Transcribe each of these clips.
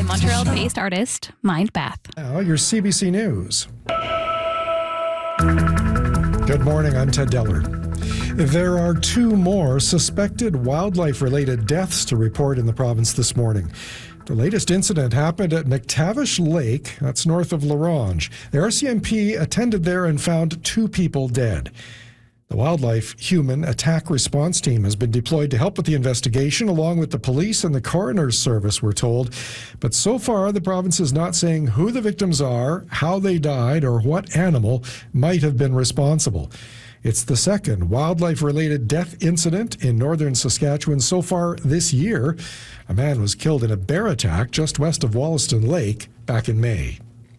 Montreal-based artist Mindbath. Now, your CBC News. Good morning, I'm Ted Deller. There are 2 more suspected wildlife-related deaths to report in the province this morning. The latest incident happened at McTavish Lake, that's north of La Ronge. The RCMP attended there and found 2 people dead. The Wildlife Human Attack Response Team has been deployed to help with the investigation, along with the police and the coroner's service, we're told. But so far, the province is not saying who the victims are, how they died, or what animal might have been responsible. It's the second wildlife-related death incident in northern Saskatchewan so far this year. A man was killed in a bear attack just west of Wollaston Lake back in May.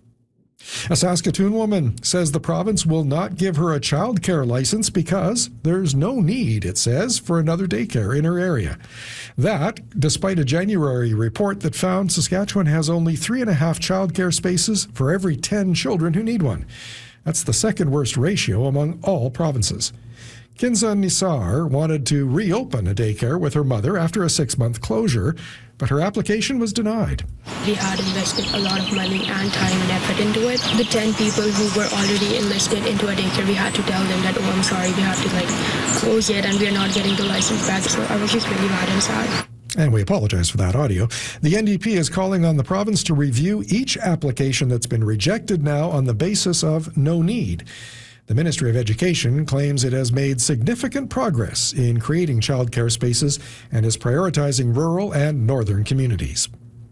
A Saskatoon woman says the province will not give her a childcare license because there's no need, it says, for another daycare in her area. That, despite a January report that found Saskatchewan has only 3.5 childcare spaces for every 10 children who need one. That's the second worst ratio among all provinces. Kinza Nisar wanted to reopen a daycare with her mother after a 6-month closure, but her application was denied. We had invested a lot of money and time and effort into it. The 10 people who were already invested into a daycare, we had to tell them that, I'm sorry, we have to close it and we're not getting the license back. So I was just really mad and sad. And we apologize for that audio. The NDP is calling on the province to review each application that's been rejected now on the basis of no need. The Ministry of Education claims it has made significant progress in creating childcare spaces and is prioritizing rural and northern communities.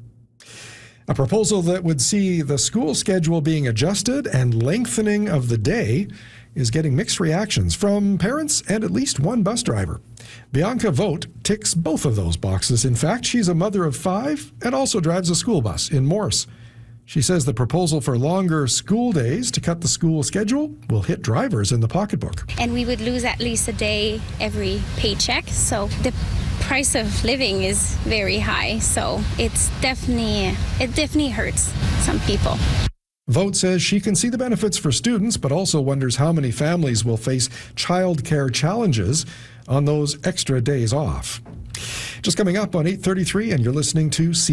A proposal that would see the school schedule being adjusted and lengthening of the day is getting mixed reactions from parents and at least one bus driver. Bianca Vogt ticks both of those boxes. In fact, she's a mother of 5 and also drives a school bus in Morse. She says the proposal for longer school days to cut the school schedule will hit drivers in the pocketbook. And we would lose at least a day every paycheck. So the price of living is very high. So it definitely hurts some people. Vogt says she can see the benefits for students, but also wonders how many families will face childcare challenges on those extra days off. Just coming up on 8:33, and you're listening to